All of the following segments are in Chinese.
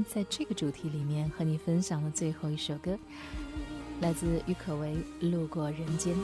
在这个主题里面和你分享的最后一首歌，来自郁可唯《路过人间》。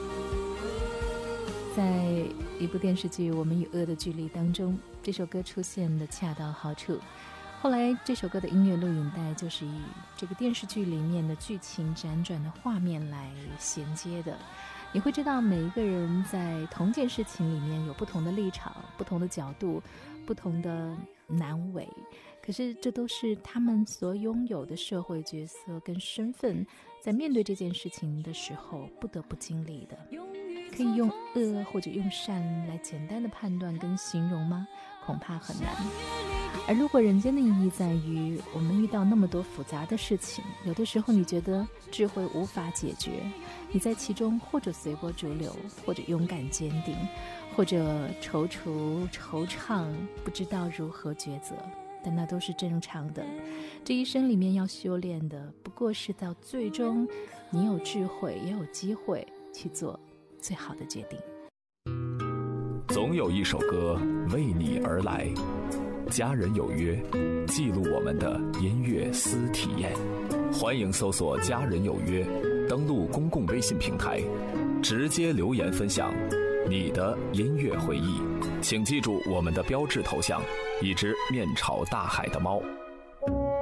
在一部电视剧《我们与恶的距离》当中，这首歌出现的恰到好处。后来这首歌的音乐录影带就是以这个电视剧里面的剧情辗转的画面来衔接的。你会知道每一个人在同件事情里面有不同的立场、不同的角度、不同的难为，可是这都是他们所拥有的社会角色跟身份在面对这件事情的时候不得不经历的。可以用恶或者用善来简单的判断跟形容吗？恐怕很难。而路过人间的意义在于，我们遇到那么多复杂的事情，有的时候你觉得智慧无法解决，你在其中或者随波逐流，或者勇敢坚定，或者踌躇惆怅，不知道如何抉择，但那都是正常的。这一生里面要修炼的，不过是到最终你有智慧也有机会去做最好的决定。 总有一首歌为你而来，家人有约，记录我们的音乐私体验。欢迎搜索家人有约，登录公共微信平台，直接留言分享你的音乐回忆。请记住我们的标志头像，一只面朝大海的猫。